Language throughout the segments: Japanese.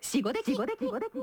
しごでき。こん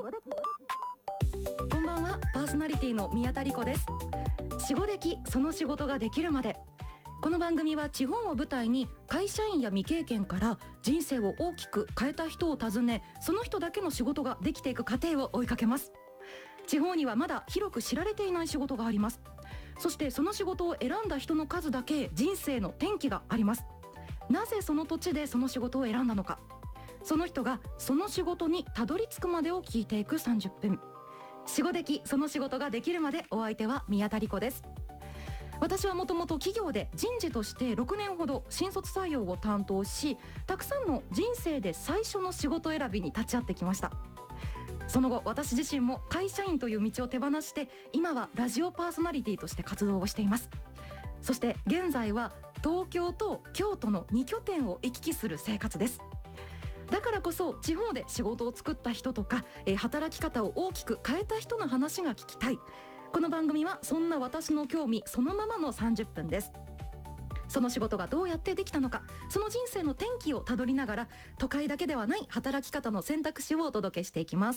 ばんは、パーソナリティの宮田理子です。しごでき、その仕事ができるまで。この番組は地方を舞台に会社員や未経験から人生を大きく変えた人を訪ね、その人だけの仕事ができていく過程を追いかけます。地方にはまだ広く知られていない仕事があります。そしてその仕事を選んだ人の数だけ人生の転機があります。なぜその土地でその仕事を選んだのか、その人がその仕事にたどり着くまでを聞いていく30分。しごでき、その仕事ができるまで。お相手は宮田理子です。私はもともと企業で人事として6年ほど新卒採用を担当し、たくさんの人生で最初の仕事選びに立ち会ってきました。その後、私自身も会社員という道を手放して、今はラジオパーソナリティとして活動をしています。そして現在は東京と京都の2拠点を行き来する生活です。だからこそ地方で仕事を作った人とか、働き方を大きく変えた人の話が聞きたい。この番組はそんな私の興味そのままの30分です。その仕事がどうやってできたのか、その人生の転機をたどりながら、都会だけではない働き方の選択肢をお届けしていきます。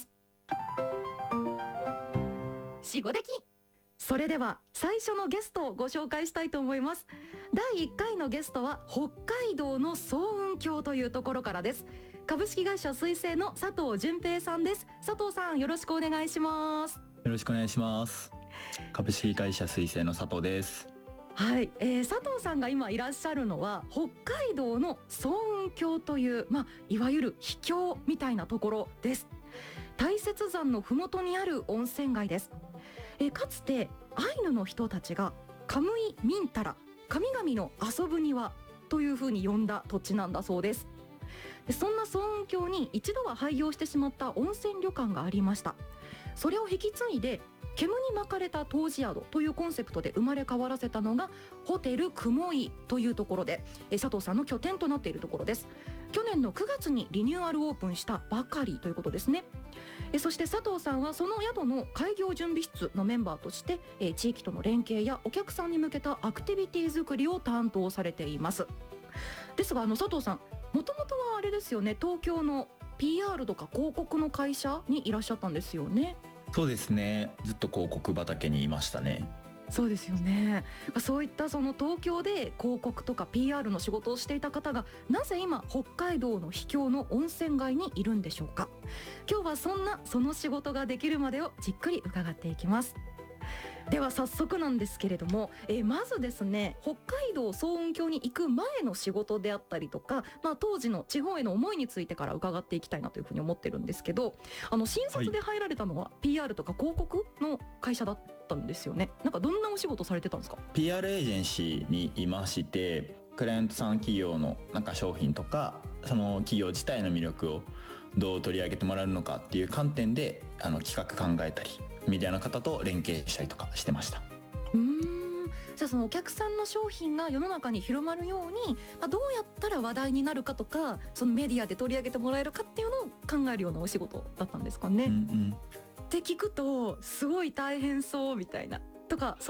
しごでき。それでは最初のゲストをご紹介したいと思います。第1回のゲストは北海道の層雲峡というところからです。株式会社水星の佐藤純平さんです。佐藤さん、よろしくお願いします。 よろしくお願いします。株式会社水星の佐藤です。 はい、佐藤さんが今いらっしゃるのは北海道の層雲峡という、いわゆる秘境みたいなところです。大雪山のふもとにある温泉街です。かつてアイヌの人たちがカムイミンタラ、神々の遊ぶ庭というふうに呼んだ土地なんだそうです。そんな層雲峡に一度は廃業してしまった温泉旅館がありました。それを引き継いで煙に巻かれた湯治宿というコンセプトで生まれ変わらせたのがホテル雲井というところで、佐藤さんの拠点となっているところです。去年の9月にリニューアルオープンしたばかりということですね。そして佐藤さんはその宿の開業準備室のメンバーとして、地域との連携やお客さんに向けたアクティビティ作りを担当されています。ですが佐藤さん、もともとはあれですよね、東京の PR とか広告の会社にいらっしゃったんですよね。 そうですね、ずっと広告畑にいましたね。 そうですよね。そういったその東京で広告とか PR の仕事をしていた方が、なぜ今北海道の秘境の温泉街にいるんでしょうか。今日はその仕事ができるまでをじっくり伺っていきます。では早速なんですけれども、まずですね、北海道層雲峡に行く前の仕事であったりとか、当時の地方への思いについてから伺っていきたいなというふうに思ってるんですけど、新卒で入られたのは PR とか広告の会社だったんですよね。なんかどんなお仕事されてたんですか？ PR エージェンシーにいまして、クライアントさん企業の商品とか、その企業自体の魅力をどう取り上げてもらえるのかっていう観点で企画考えたり、メディアの方と連携したりとかしてました。 じゃあそのお客さんの商品が世の中に広まるように、どうやったら話題になるかとか、そのメディアで取り上げてもらえるかっていうのを考えるようなお仕事だったんですかね。って聞くとすごい大変そうみたいなとか、